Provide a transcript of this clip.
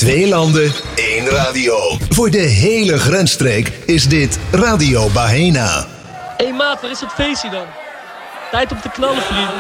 Twee landen, één radio. Voor de hele grensstreek is dit Radio Bahena. Hé maat, waar is dat feestje dan? Tijd om te knallen, vrienden.